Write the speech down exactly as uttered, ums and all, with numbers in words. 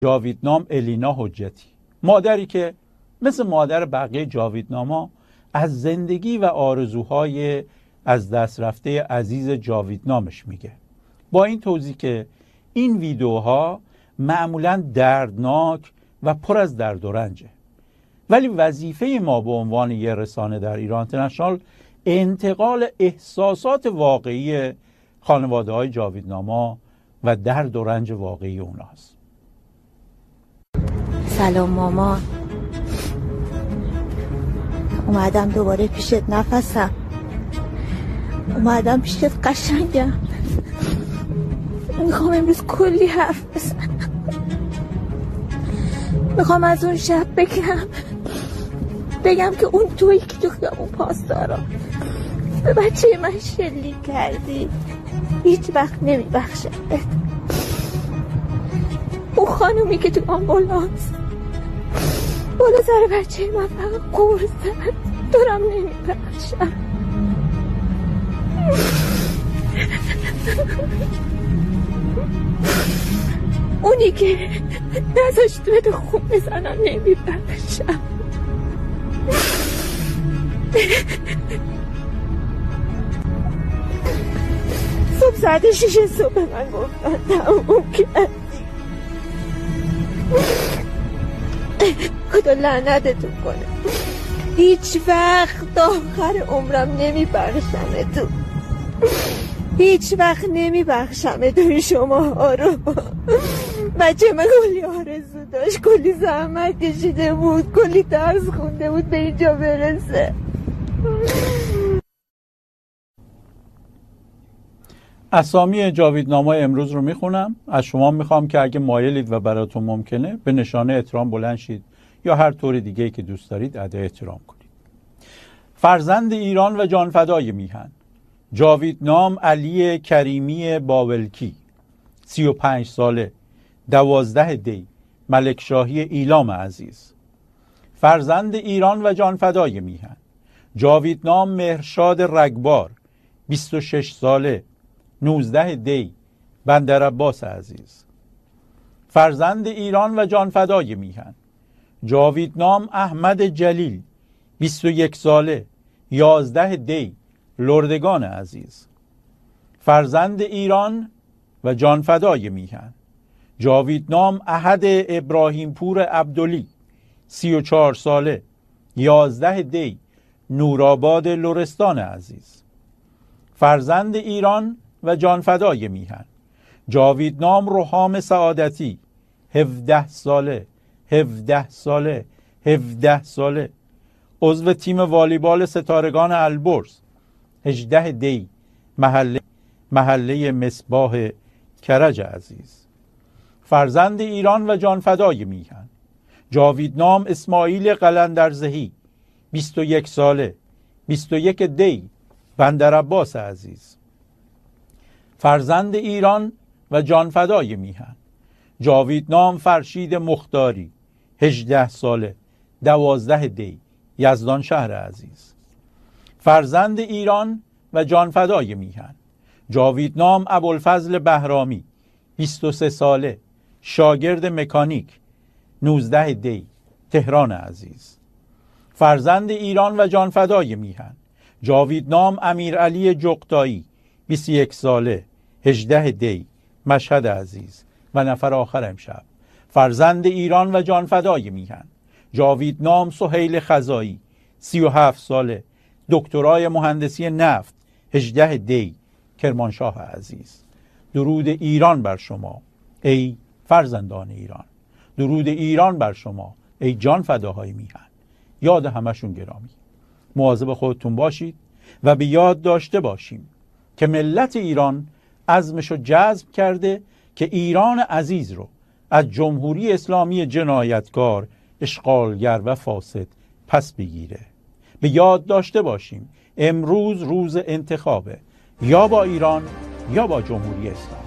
جاویدنام الینا حجتی، مادری که مثل مادر بقیه جاویدناما از زندگی و آرزوهای از دست رفته عزیز جاویدنامش میگه، با این توضیح که این ویدیوها معمولاً دردناک و پر از درد و رنجه، ولی وظیفه ما به عنوان یه رسانه در ایران اینترنشنال انتقال احساسات واقعی خانواده های جاویدناما و درد و رنج واقعی اوناست. سلام مامان، اومدم دوباره پیشت، نفسم اومدم پیشت قشنگم، میخوام امروز کلی حرف بزنم، میخوام از اون شب بگم بگم که اون تویی که تو خیابون پاسدارا به بچه من شلیک کردی هیچ وقت نمیبخشم. اون خانومی که تو آمبولانس بالا سر بچه من فقط قرص زد دارم نمیبخشم. اونی که نذاشت بده خون بزنم نمیبخشم. صبح ساعت شیش صبح من گفتن تموم کردی، خدا لعنتتون کنه، هیچ وقت تا آخر عمرم نمیبخشم تو، هیچ وقت نمیبخشم تو شما ها رو. بچه من کلی آرزو داشت، کلی زحمت کشیده بود، کلی درس خونده بود به اینجا برسه. اسامی جاویدنامای امروز رو میخونم. از شما میخوام که اگه مایلید و براتون ممکنه به نشانه احترام بلند شید یا هر طور دیگه که دوست دارید ادای احترام کنید. فرزند ایران و جانفدای میهن جاویدنام علی کریمی باولکی، سی و پنج ساله، دوازده دی، ملکشاهی ایلام عزیز. فرزند ایران و جانفدای میهن جاویدنام مهرشاد رگبار، بیست و شش ساله، نوزده دی، بندرعباس عزیز. فرزند ایران و جانفدای میهن جاویدنام احمد جلیل، بیست و یک ساله، یازده دی، لردگان عزیز. فرزند ایران و جانفدای میهن جاویدنام احد ابراهیم پور عبدلی، سی و چهار ساله، یازده دی، نورآباد لرستان عزیز. فرزند ایران و جانفدای میهن جاویدنام رحام سعادتی، هفده ساله، هفده ساله، هفده ساله، عضو تیم والیبال ستارگان البرز، هجده دی، محله محله مصباح کرج عزیز. فرزند ایران و جانفدای میهن جاویدنام اسماعیل قلندرزهی، بیست و یک ساله، بیست و یک دی، بندرعباس عزیز. فرزند ایران و جانفدای میهن جاویدنام فرشید مختاری، هجده ساله، دوازده دی، یزدان شهر عزیز. فرزند ایران و جانفدای میهن جاویدنام ابوالفضل بهرامی، بیست و سه ساله، شاگرد مکانیک، نوزده دی، تهران عزیز. فرزند ایران و جانفدای میهن جاویدنام امیرعلی جغتایی، بیست و یک ساله، هجده دی، مشهد عزیز. و نفر آخر امشب فرزند ایران و جانفدای میهن جاویدنام سهیل خزایی، سی و هفت ساله، دکترای مهندسی نفت، هجده دی، کرمانشاه عزیز. درود ایران بر شما ای فرزندان ایران، درود ایران بر شما ای جانفداهای میهن. یاد همشون گرامی. مواظب خودتون باشید و به یاد داشته باشیم که ملت ایران عزمشو جزم کرده که ایران عزیز رو از جمهوری اسلامی جنایتکار، اشغالگر و فاسد پس بگیره. به یاد داشته باشیم امروز روز انتخابه، یا با ایران یا با جمهوری اسلامی.